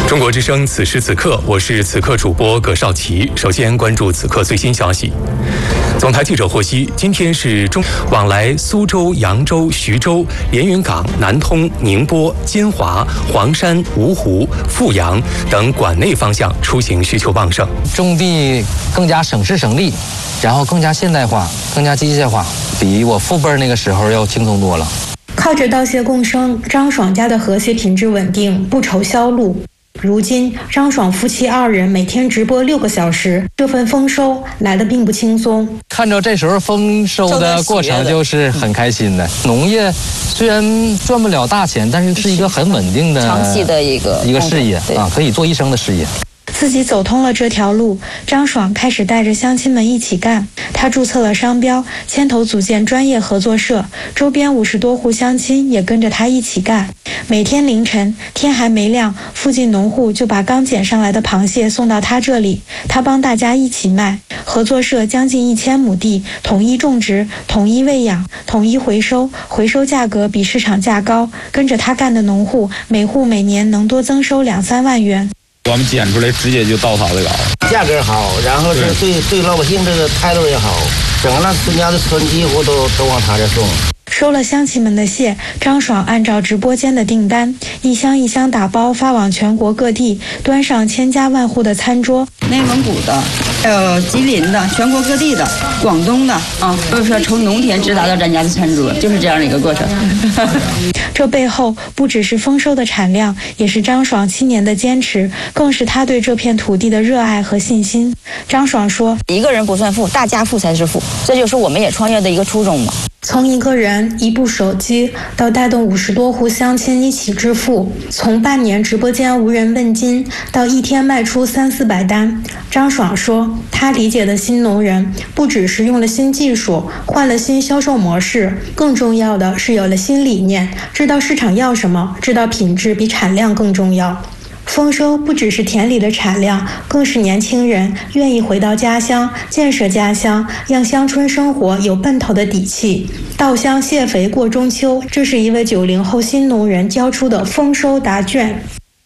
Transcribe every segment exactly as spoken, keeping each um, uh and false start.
中国之声，此时此刻，我是此刻主播葛少奇。首先关注此刻最新消息。总台记者获悉，今天是中往来苏州、扬州、徐州、连云港、南通、宁波、金华、黄山、芜湖、阜阳等管内方向出行需求旺盛， 种地更加省时省力，然后更加现代化、更加机械化，比我父辈那个时候要轻松多了。 靠着稻蟹共生，张爽家的和谐品质稳定，不愁销路。如今，张爽夫妻二人每天直播六个小时，这份丰收来得并不轻松。 看着这时候丰收的过程，就是很开心的。农业虽然赚不了大钱，但是是一个很稳定的、 长期的一个一个事业啊，可以做一生的事业。 自己走通了这条路，张爽开始带着乡亲们一起干。他注册了商标，牵头组建专业合作社，周边五十多户乡亲也跟着他一起干。每天凌晨天还没亮，附近农户就把刚捡上来的螃蟹送到他这里，他帮大家一起卖。合作社将近一千亩地，统一种植，统一喂养，统一回收，回收价格比市场价高。跟着他干的农户，每户每年能多增收两三万元。 我们捡出来直接就稻草的搞， 价格好，然后是对对老百姓这个态度也好，整个孙家的村几乎都都往他这送。 收了乡亲们的蟹，张爽按照直播间的订单，一箱一箱打包发往全国各地，端上千家万户的餐桌。 内蒙古的，还有吉林的，全国各地的，广东的啊，都是从农田直达到咱家的餐桌，就是这样的一个过程。 这背后不只是丰收的产量，也是张爽七年的坚持，更是他对这片土地的热爱和信心。张爽说：“ 一个人不算富，大家富才是富，这就是我们也创业的一个初衷嘛。” 从一个人一部手机到带动五十多户乡亲一起致富，从半年直播间无人问津到一天卖出三四百单。张爽说，他理解的新农人不只是用了新技术，换了新销售模式，更重要的是有了新理念，知道市场要什么，知道品质比产量更重要。丰收不只是田里的产量，更是年轻人愿意回到家乡，建设家乡，让乡村生活有奔头的底气。稻香蟹肥过中秋，这是一位九零后新农人交出的丰收答卷。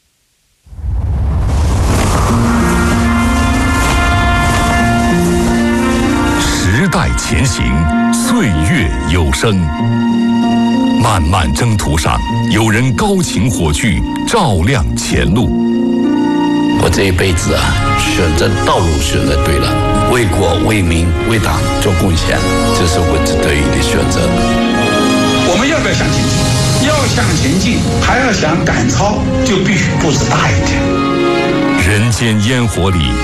时代前行，岁月有声。漫漫征途上，有人高擎火炬，照亮前路。 我这一辈子啊，选择道路选择对了，为国为民为党做贡献，这是我值得于的选择。 我们要不要向前进？要向前进，还要想赶超，就必须步子大一点。 人间烟火里